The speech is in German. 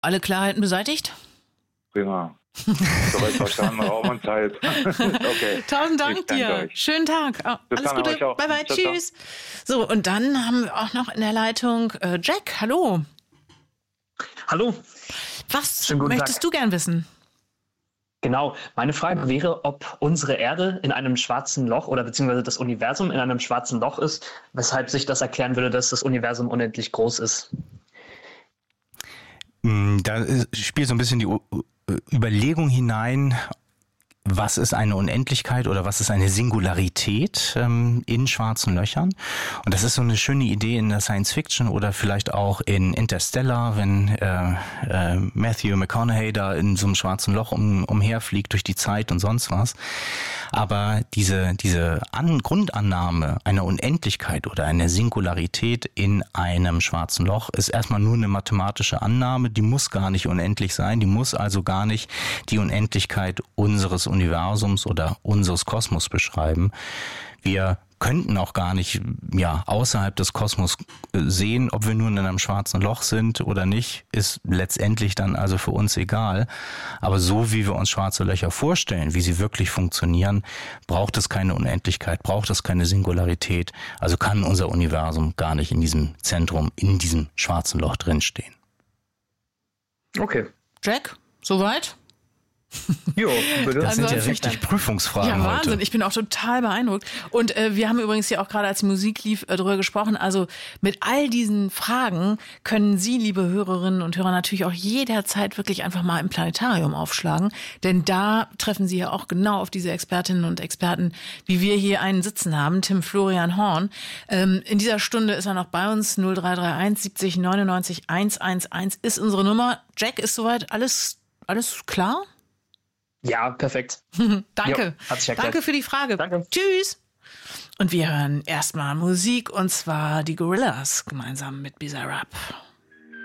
Alle Klarheiten beseitigt? Prima. Soweit verstanden, Raum und Zeit. Okay. Tausend Dank dir. Euch. Schönen Tag. Oh, alles Gute. Bye bye. Ciao, Tschüss. So, und dann haben wir auch noch in der Leitung Jack. Hallo. Hallo. Was möchtest du gern wissen? Genau, meine Frage wäre, ob unsere Erde in einem schwarzen Loch oder beziehungsweise das Universum in einem schwarzen Loch ist, weshalb sich das erklären würde, dass das Universum unendlich groß ist. Da spielt so ein bisschen die Überlegung hinein, was ist eine Unendlichkeit oder was ist eine Singularität in schwarzen Löchern? Und das ist so eine schöne Idee in der Science Fiction oder vielleicht auch in Interstellar, wenn Matthew McConaughey da in so einem schwarzen Loch umherfliegt durch die Zeit und sonst was. Aber diese Grundannahme einer Unendlichkeit oder einer Singularität in einem schwarzen Loch ist erstmal nur eine mathematische Annahme, die muss gar nicht unendlich sein, die muss also gar nicht die Unendlichkeit unseres Universums oder unseres Kosmos beschreiben. Wir könnten auch gar nicht außerhalb des Kosmos sehen, ob wir nun in einem schwarzen Loch sind oder nicht, ist letztendlich dann also für uns egal. Aber so wie wir uns schwarze Löcher vorstellen, wie sie wirklich funktionieren, braucht es keine Unendlichkeit, braucht es keine Singularität. Also kann unser Universum gar nicht in diesem Zentrum, in diesem schwarzen Loch drinstehen. Okay. Jack, soweit? Jo, bitte. Das sind ja richtig Prüfungsfragen ja, Wahnsinn. heute. Ich bin auch total beeindruckt. Und wir haben übrigens ja auch gerade, als die Musik lief, darüber gesprochen. Also mit all diesen Fragen können Sie, liebe Hörerinnen und Hörer, natürlich auch jederzeit wirklich einfach mal im Planetarium aufschlagen. Denn da treffen Sie ja auch genau auf diese Expertinnen und Experten, wie wir hier einen sitzen haben, Tim Florian Horn. In dieser Stunde ist er noch bei uns. 0331 70 99 111 ist unsere Nummer. Jack, ist soweit alles klar? Ja, perfekt. Danke. Jo, danke für die Frage. Danke. Tschüss. Und wir hören erstmal Musik, und zwar die Gorillaz gemeinsam mit Bizarrap.